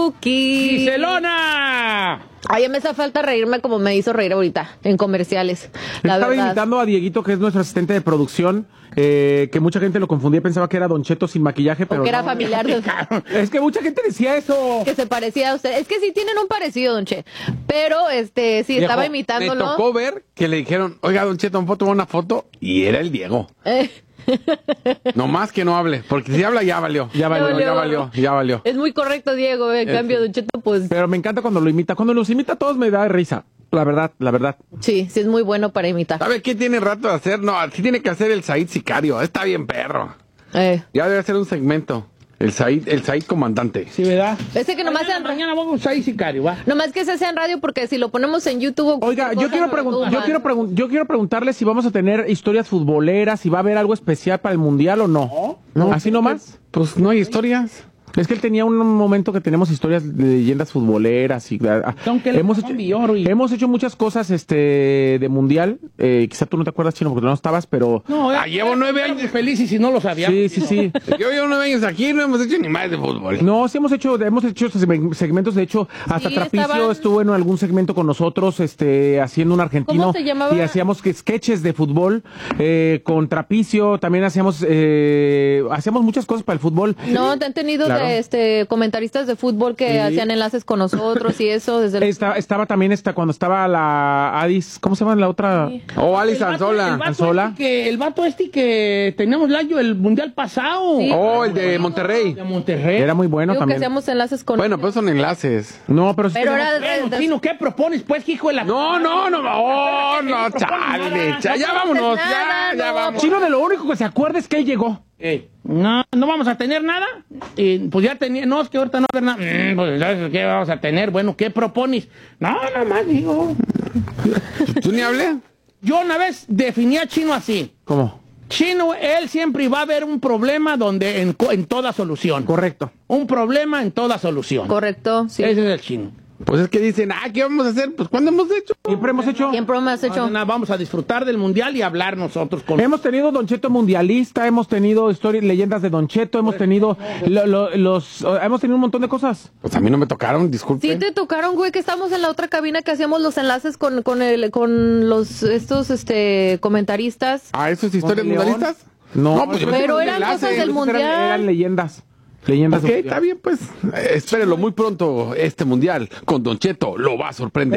¡Giselona! Ay, me hace falta reírme como me hizo reír ahorita en comerciales. Estaba invitando a Dieguito, que es nuestro asistente de producción, que mucha gente lo confundía, pensaba que era Don Cheto sin maquillaje, pero que era no. familiar de... Es que mucha gente decía eso. Que se parecía a usted. Es que sí tienen un parecido, Don Che. Pero, sí, Viejo, estaba imitándolo. Me tocó ver que le dijeron, oiga, Don Cheto, ¿me puedo tomar una foto? Y era el Diego. No más que no hable, porque si habla ya valió. Ya valió. Es muy correcto, Diego. En cambio, Don Cheto, pues... Pero me encanta cuando lo imita. Cuando los imita a todos me da risa. La verdad. Sí, es muy bueno para imitar. ¿Sabe qué tiene rato de hacer? No, así tiene que hacer el Said Sicario. Está bien, perro. Ya debe hacer un segmento. El Said comandante. Sí, ¿verdad? Ese que nomás sean... Mañana vamos a ir sicario, ¿va? Nomás que se sea en radio, porque si lo ponemos en YouTube... Oiga, yo quiero preguntarle si vamos a tener historias futboleras, si va a haber algo especial para el Mundial o no. No. ¿Así nomás? Pues no hay historias. Es que él tenía un momento que tenemos historias de leyendas futboleras y hemos hecho muchas cosas de mundial. Quizá tú no te acuerdas, Chino, porque no estabas, pero No, llevo 9 años feliz y si no lo sabíamos. sí. Yo llevo 9 años aquí y no hemos hecho ni más de fútbol. No, sí hemos hecho segmentos, de hecho, hasta Sí, Trapicio estuvo en algún segmento con nosotros, haciendo un argentino. ¿Cómo se llamaba? Y hacíamos sketches de fútbol, con Trapicio, también hacíamos muchas cosas para el fútbol. No, te han tenido Claro. comentaristas de fútbol que hacían enlaces con nosotros y eso. Estaba también cuando estaba la Adis, ¿cómo se llama la otra? Sí. Alice Anzola. El vato que teníamos el mundial pasado. Sí. El de Monterrey. De Monterrey. Era muy bueno Digo que también. hacíamos enlaces con... Bueno, pues son enlaces. No, pero sí Pero tenemos- era... Bueno, Chino, ¿qué propones, pues, hijo de la... No, chale. Ya vámonos, nada, ya no. vamos. Chino, de lo único que se acuerda es que él llegó. No vamos a tener nada. Pues ya tenía... No, es que ahorita no va a haber nada. Pues, ¿sabes qué vamos a tener? Bueno, ¿qué propones? No, nomás digo. ¿Tú ni hablé? Yo una vez definí a Chino así. ¿Cómo? Chino, él siempre va a haber un problema donde en toda solución. Correcto. Un problema en toda solución. Correcto, sí. Ese es el Chino. Pues es que dicen, ¿qué vamos a hacer? Pues ¿cuándo hemos hecho? Siempre hemos hecho. ¿Quién me has hecho? Vamos a disfrutar del mundial y hablar nosotros con... Hemos tenido Don Cheto mundialista, hemos tenido leyendas de Don Cheto, hemos tenido hemos tenido un montón de cosas. Pues a mí no me tocaron, disculpe. Sí te tocaron, güey, que estamos en la otra cabina que hacíamos los enlaces con estos comentaristas. ¿Eso es historias ¿Con León? mundialistas? No, pues yo pero pensé que eran enlace. cosas del Esos mundial. eran leyendas. Leyendas Ok, del mundial. está bien, pues. Espérenlo muy pronto, este mundial con Don Cheto lo va a sorprender.